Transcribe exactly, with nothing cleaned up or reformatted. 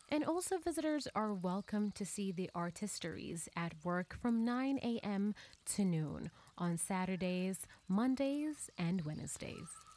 And also, visitors are welcome to see the artisteries at work from nine a m to noon on Saturdays, Mondays, and Wednesdays.